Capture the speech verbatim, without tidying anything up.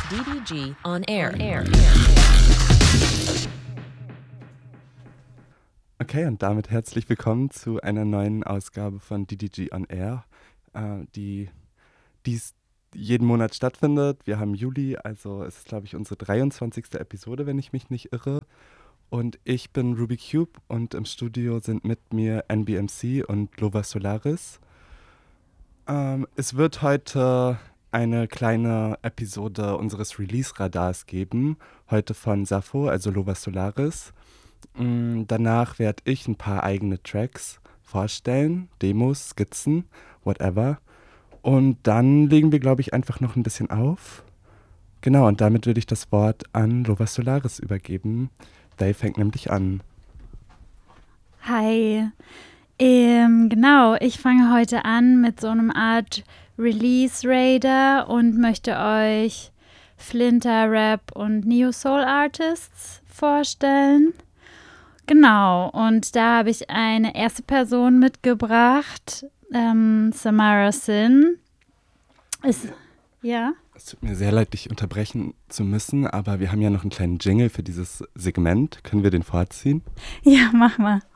D D G on air. On air. Okay, und damit herzlich willkommen zu einer neuen Ausgabe von D D G on Air, äh, die dies jeden Monat stattfindet. Wir haben Juli, also es ist, glaube ich, unsere dreiundzwanzigste Episode, wenn ich mich nicht irre. Und ich bin Ruby Cube und im Studio sind mit mir N B M C und Lova Solaris. Ähm, es wird heute eine kleine Episode unseres Release-Radars geben, heute von Sappho, also Lova Solaris. Mm, Danach werde ich ein paar eigene Tracks vorstellen, Demos, Skizzen, whatever. Und dann legen wir, glaube ich, einfach noch ein bisschen auf. Genau, und damit würde ich das Wort an Lova Solaris übergeben. Dave fängt nämlich an. Hi. Ähm, genau, ich fange heute an mit so einem Art Release-Raider und möchte euch Flinter, Rap und Neo-Soul-Artists vorstellen. Genau, und da habe ich eine erste Person mitgebracht, ähm, Samara Sin. Ist, ja? Es tut mir sehr leid, dich unterbrechen zu müssen, aber wir haben ja noch einen kleinen Jingle für dieses Segment. Können wir den vorziehen? Ja, mach mal.